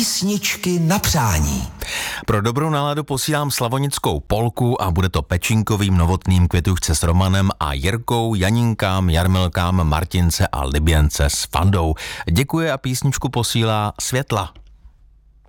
Písničky na přání. Pro dobrou náladu posílám slavonickou polku a bude to Pečinkovým, Novotným, Květušce s Romanem a Jirkou, Janinkám, Jarmilkám, Martince a Liběnce s Fandou. Děkuje a písničku posílá Světla.